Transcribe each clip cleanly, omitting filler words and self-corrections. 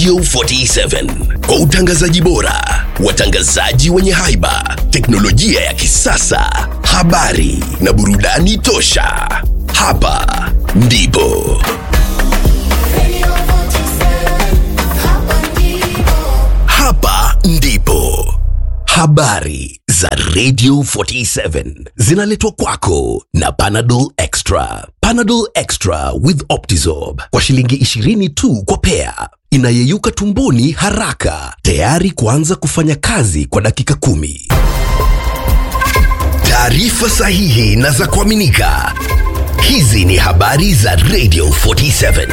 Radio 47 kwa utangazaji bora, watangazaji wenye haiba, teknolojia ya kisasa, habari na burudani tosha. Hapa ndipo habari za Radio 47 zinaletwa kwako na Panadol Extra. Panadol Extra with Optizorb kwa shilingi 20 tu kwa pea. Inayeyuka tumboni haraka, tayari kuanza kufanya kazi kwa dakika 10. Taarifa sahihi na za kuaminika. Hizi ni habari za Radio 47.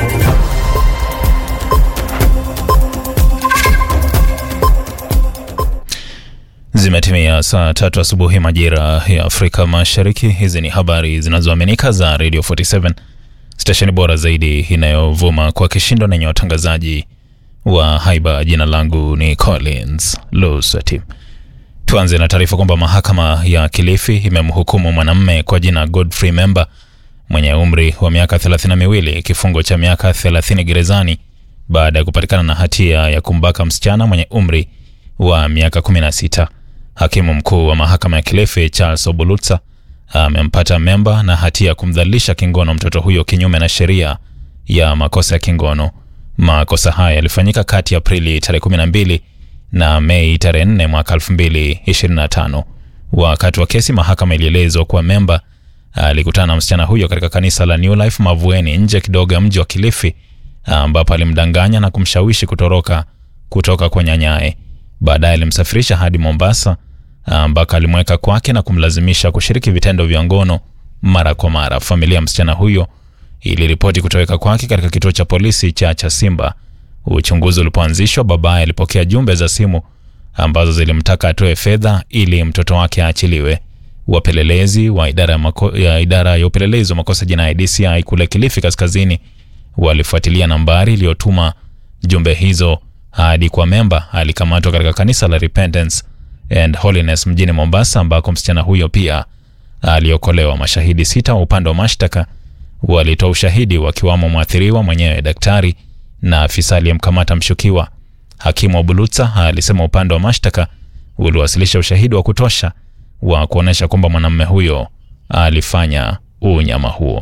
Zimetimia saa 3 asubuhi majira ya Afrika Mashariki. Hizi ni habari zinazoaminika za Radio 47, stesheni bora zaidi inayovuma kwa kishindo na yenye watangazaji wa haiba. Jina langu ni Collins Lusati. Tuanze na taarifa kwamba mahakama ya Kilifi imemhukumu mwanamume kwa jina Godfrey Memba mwenye umri wa miaka 32 kifungo cha miaka 30 gerezani baada ya kupatikana na hatia ya kumbaka msichana mwenye umri wa miaka 16. Hakimu mkuu wa mahakama ya Kilifi Charles Obulutsa amempata Memba na hatia ya kumdhalilisha kingono mtoto huyo kinyume na sheria ya makosa ya kingono. Makosa haya yalifanyika kati ya Aprili tarehe 12 na Mei tarehe 4 mwaka 2025. Wakati wa kesi, mahakama ilielezwa kuwa Memba alikutana na msichana huyo katika kanisa la New Life Mavueni nje kidogo ya mji wa Kilifi, ambapo alimdanganya na kumshawishi kutoka kwa nyanyae. Baadaye alimsafirisha hadi Mombasa ambako alimweka kwake na kumlazimisha kushiriki vitendo vya ngono mara kwa mara. Familia ya msichana huyo iliripoti kutoweka kwake katika kituo cha polisi cha Chasimba. Uchunguzi ulipoanzishwa, babaye alipokea jumbe za simu ambazo zilimtaka atoe fedha ili mtoto wake aachiliwe. Wapelelezi wa idara ya upelelezi wa makosa jinai DCI kule Kilifi Kaskazini walifuatilia nambari iliyotuma jumbe hizo hadi kwa Memba. Alikamatwa katika kanisa la Repentance and Holiness mjini Mombasa, ambako msichana huyo pia aliokolewa. Mashahidi 6 wa upande wa mashtaka walitoa ushahidi, wakiwamo mwathiriwa mwenyewe, daktari na afisa aliyemkamata mshukiwa. Hakimu Obulutsa alisema upande wa mashtaka uliwasilisha ushahidi wa kutosha wa kuonesha kwamba mwanamume huyo alifanya unyama huo.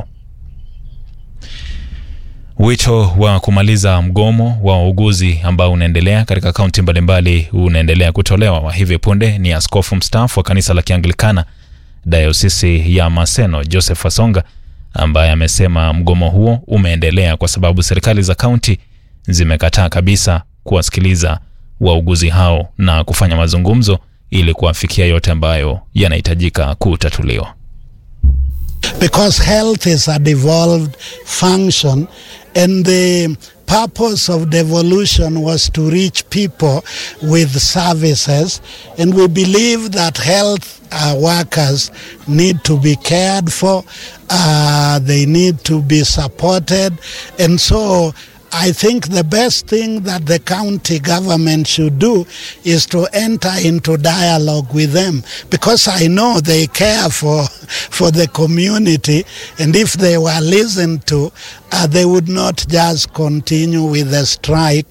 Wito wa kumaliza mgomo wa wauguzi ambao unaendelea katika kaunti mbalimbali unaendelea kutolewa. Wa hivi punde ni askofu mstaafu wa kanisa la Kianglikana Dayosisi ya Maseno Joseph Wasonga, ambaye amesema mgomo huo umeendelea kwa sababu serikali za kaunti zimekataa kabisa kuwasikiliza wauguzi hao na kufanya mazungumzo ili kuafikia yote ambayo yanahitajika kutatuliwa. Because health is a devolved function, and the purpose of devolution was to reach people with services, and we believe that health workers need to be cared for, they need to be supported, and so I think the best thing that the county government should do is to enter into dialogue with them, because I know they care for the community, and if they were listened to, they would not just continue with the strike.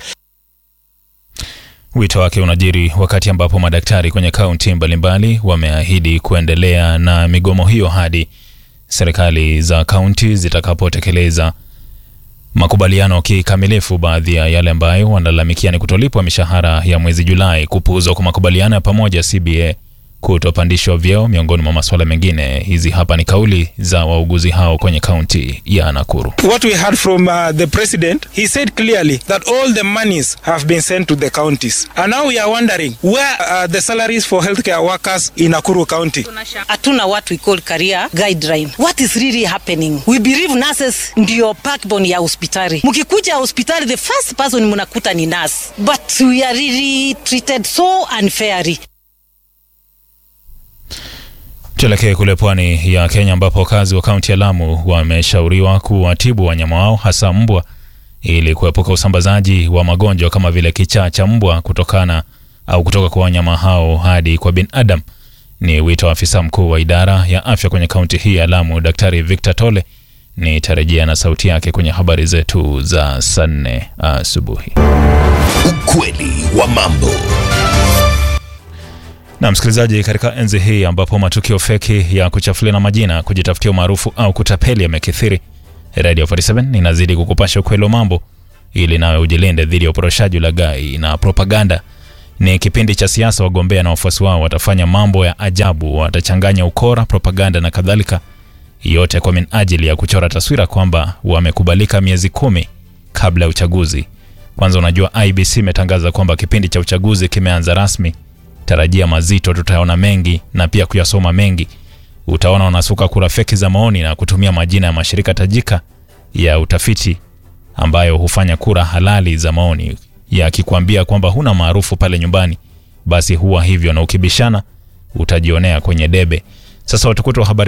Wito wake unajiri wakati ambapo madaktari kwenye kaunti mbalimbali wameahidi kuendelea na migomo hiyo hadi serikali za kaunti zitakapotekeleza makubaliano kikamilifu. Baadhi ya yale ambayo wanalalamikia ni kutolipwa mishahara ya mwezi Julai, kupuuzwa kwa makubaliano ya pamoja CBA, kutopandishwa vyeo, miongoni mwa masuala mengine. Hizi hapa ni kauli za wauguzi hao kwenye kaunti ya Nakuru. What we heard from the president, he said clearly that all the monies have been sent to the counties, and now we are wondering where are the salaries for healthcare workers in Nakuru County. Hatuna what we call career guideline. What is really happening? We believe nurses ndio backbone ya hospitali. Mkikuja hospitali, the first person mnakuta ni nurse, but we are really treated so unfairly. Tuelekee kule pwani ya Kenya, ambapo wakazi wa kaunti ya Lamu wameshauriwa kuwatibu wanyama wao, hasa mbwa, ili kuepuka usambazaji wa magonjwa kama vile kichaa cha mbwa kutoka kwa wanyama hao hadi kwa binadamu. Ni wito wa afisa mkuu wa idara ya afya kwenye kaunti hii ya Lamu, Daktari Victor Tole, nitarejea na sauti yake kwenye habari zetu za saa 4 asubuhi. Ukweli wa mambo. Na msikilizaji, katika enzi hii ambapo matukio feki ya kuchafuliana majina, kujitafutia maarufu au kutapeli yamekithiri, Radio 47 inazidi kukupasha ukweli wa mambo ili nawe ujilinde dhidi ya uporoshaji, ulaghai na propaganda. Ni kipindi cha siasa, wagombea na wafuasi wao watafanya mambo ya ajabu, watachanganya ukora, propaganda na kadhalika, yote kwa minajili ya kuchora taswira kwamba wamekubalika miezi 10 kabla ya uchaguzi. Kwanza unajua IBC imetangaza kwamba kipindi cha uchaguzi kimeanza rasmi. Tarajia mazito, tutaona mengi na pia kuyasoma mengi. Utaona wanasuka kura feki za maoni na kutumia majina ya mashirika tajika ya utafiti ambayo hufanya kura halali za maoni, yakikwambia kwamba huna maarufu pale nyumbani, basi huwa hivyo, na ukibishana utajionea kwenye debe. Sasa watukutu wa habari